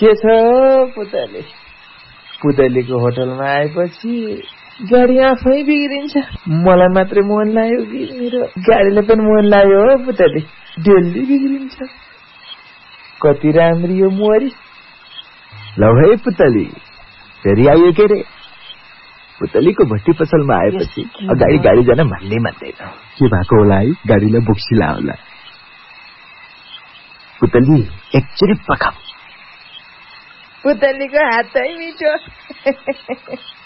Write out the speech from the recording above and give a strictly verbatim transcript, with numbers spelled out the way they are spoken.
के छ पुतली? पुतलीको होटलमा आएपछि गाडी आफै बिग्रिन्छ। मलाई मात्रै मन लाग्यो कि मेरो गाडीलाई पनि मन लाग्यो हो पुतली, डेली बिग्रिन्छ। कति राम्री हो मोरी। ल है पुतली, फेरि आयो के रे? पुतलीको भट्टी पसलमा आएपछि अगाडि गाडी जान भन्ने मान्दैन। के भएको होला है? गाडीलाई बोक्सिला होला। पुतली एकचोटि पकाऊ। पुतलीको हातै मिठो।